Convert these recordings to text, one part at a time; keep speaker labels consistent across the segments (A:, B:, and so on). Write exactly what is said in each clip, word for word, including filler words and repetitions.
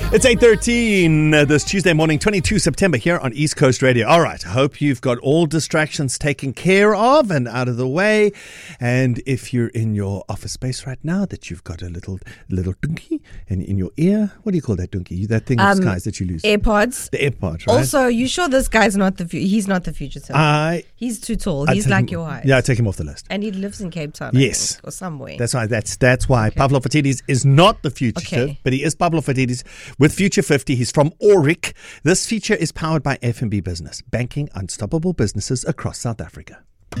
A: It's eight thirteen uh, this Tuesday morning, the twenty-second of September here on East Coast Radio. All right, I hope you've got all distractions taken care of and out of the way. And if you're in your office space right now, that you've got a little little donkey in, in your ear. What do you call that donkey? That thing of
B: Um,
A: skies that you lose.
B: AirPods.
A: The AirPods, right?
B: Also, you sure this guy's not the fu- he's not the future Tim?
A: I,
B: He's too tall.
A: I
B: He's
A: take
B: like
A: him-
B: your height.
A: Yeah, I take him off the list.
B: And he lives in Cape Town. I
A: Yes.
B: think, or somewhere.
A: That's why. That's that's why Pavlofatidis is not the fugitive,
B: Okay.
A: but he is Pavlofatidis with Future fifty. He's from Auric. This feature is powered by F N B Business, banking unstoppable businesses across South Africa.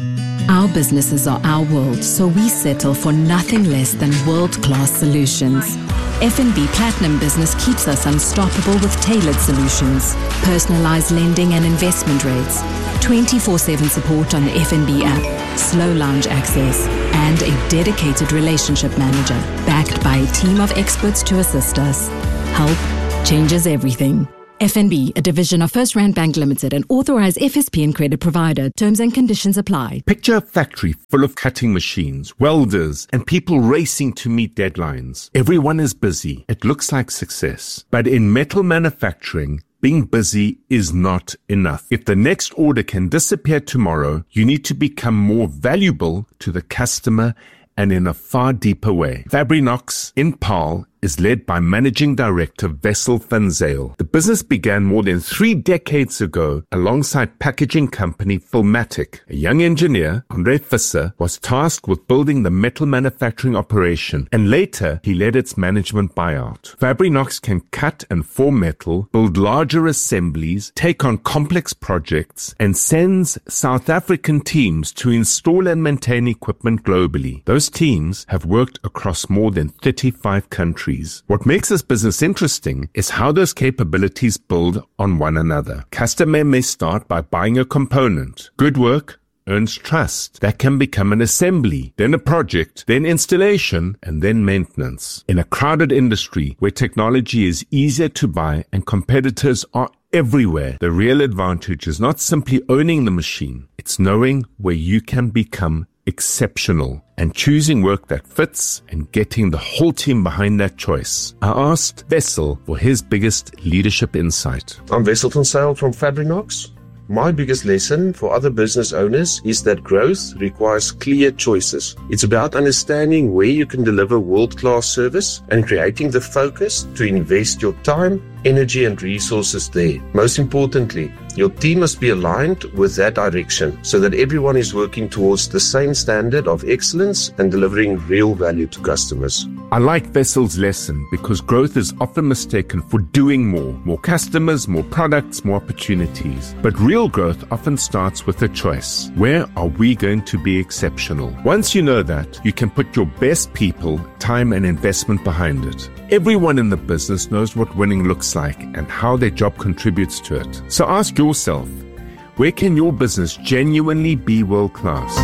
C: Our businesses are our world, so we settle for nothing less than world-class solutions. F N B Platinum Business keeps us unstoppable with tailored solutions, personalized lending and investment rates, twenty-four seven support on the F N B app, slow lounge access, and a dedicated relationship manager backed by a team of experts to assist us. Help changes everything. F N B, a division of First Rand Bank Limited, an authorized F S P and credit provider. Terms and conditions apply.
D: Picture a factory full of cutting machines, welders, and people racing to meet deadlines. Everyone is busy. It looks like success. But in metal manufacturing, being busy is not enough. If the next order can disappear tomorrow, you need to become more valuable to the customer and in a far deeper way. Fabrinox in Paarl is led by Managing Director Wessel van Zyl. The business began more than three decades ago alongside packaging company Filmatic. A young engineer, Andre Visser, was tasked with building the metal manufacturing operation, and later he led its management buyout. Fabrinox can cut and form metal, build larger assemblies, take on complex projects, and sends South African teams to install and maintain equipment globally. Those teams have worked across more than thirty-five countries. What makes this business interesting is how those capabilities build on one another. Customer may start by buying a component. Good work earns trust. That can become an assembly, then a project, then installation, and then maintenance. In a crowded industry where technology is easier to buy and competitors are everywhere, the real advantage is not simply owning the machine. It's knowing where you can become exceptional and choosing work that fits and getting the whole team behind that choice. I asked Wessel for his biggest leadership insight.
E: I'm Wessel van Zyl from Fabrinox. My biggest lesson for other business owners is that growth requires clear choices. It's about understanding where you can deliver world-class service and creating the focus to invest your time, energy and resources there. Most importantly, your team must be aligned with that direction so that everyone is working towards the same standard of excellence and delivering real value to customers.
D: I like Wessel's lesson because growth is often mistaken for doing more. More customers, more products, more opportunities. But real growth often starts with a choice. Where are we going to be exceptional? Once you know that, you can put your best people, time and investment behind it. Everyone in the business knows what winning looks like and how their job contributes to it. So ask yourself, where can your business genuinely be world-class?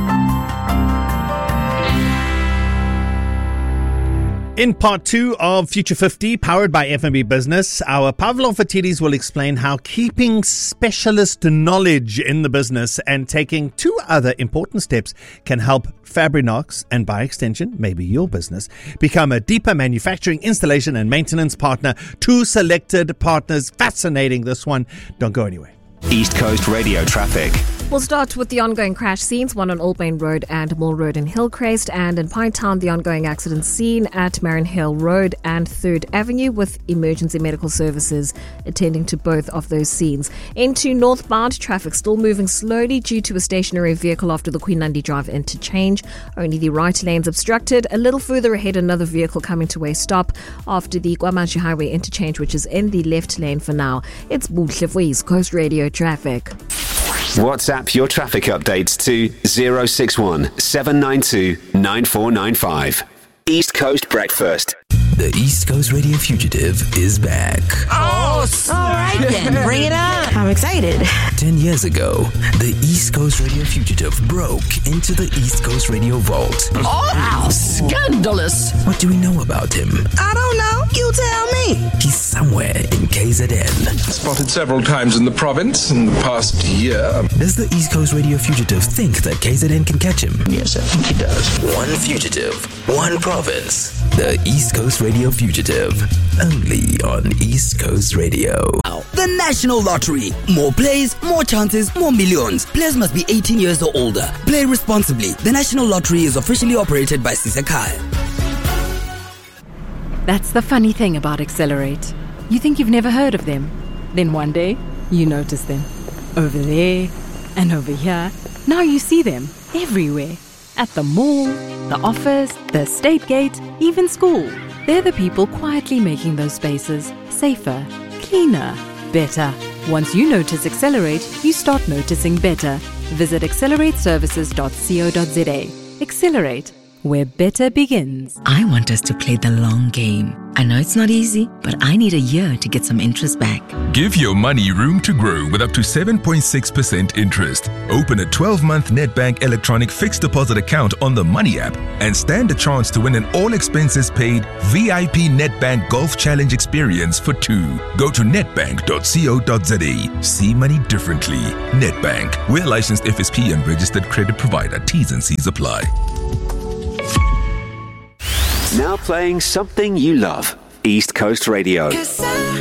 A: In part two of Future fifty, powered by F N B Business, our Pavlofatidis will explain how keeping specialist knowledge in the business and taking two other important steps can help Fabrinox, and by extension, maybe your business, become a deeper manufacturing, installation and maintenance partner. Two selected partners. Fascinating, this one. Don't go anywhere.
F: East Coast Radio traffic.
G: We'll start with the ongoing crash scenes, one on Albany Road and Mill Road in Hillcrest, and in Pinetown, the ongoing accident scene at Marion Hill Road and third Avenue, with emergency medical services attending to both of those scenes. Into northbound, traffic still moving slowly due to a stationary vehicle after the Queen Nandi Drive interchange. Only the right lane's obstructed. A little further ahead, another vehicle coming to a stop after the KwaMashu Highway interchange, which is in the left lane for now. It's Buhle for East Coast Radio traffic.
F: WhatsApp your traffic updates to zero six one seven nine two nine four nine five. East Coast Breakfast.
H: The East Coast Radio Fugitive is back.
I: Oh, all right then. Bring it on. I'm excited.
H: Ten years ago, the East Coast Radio Fugitive broke into the East Coast Radio Vault.
I: Oh, how scandalous.
H: What do we know about him?
I: I don't know. You tell me.
H: He's somewhere in K Z N.
J: Spotted several times in the province in the past year.
H: Does the East Coast Radio Fugitive think that K Z N can catch him?
J: Yes, I think he does.
H: One fugitive, one province. The East Coast Radio Fugitive. Only on East Coast Radio.
K: The National Lottery. More plays, more chances, more millions. Players must be eighteen years or older. Play responsibly. The National Lottery is officially operated by Sisakai.
L: That's the funny thing about Accelerate. You think you've never heard of them. Then one day, you notice them. Over there and over here. Now you see them everywhere. At the mall, the office, the estate gate, even school. They're the people quietly making those spaces safer, cleaner, better. Once you notice Accelerate, you start noticing better. Visit accelerate services dot co dot za. Accelerate, where better begins.
I: I want us to play the long game. I know it's not easy, but I need a year to get some interest back.
M: Give your money room to grow with up to seven point six percent interest. Open a twelve-month Nedbank electronic fixed deposit account on the Money app and stand a chance to win an all-expenses-paid V I P Nedbank Golf Challenge experience for two. Go to nedbank dot co dot za. See money differently. Nedbank. We're licensed F S P and registered credit provider. T's and C's apply.
F: Now playing something you love. East Coast Radio.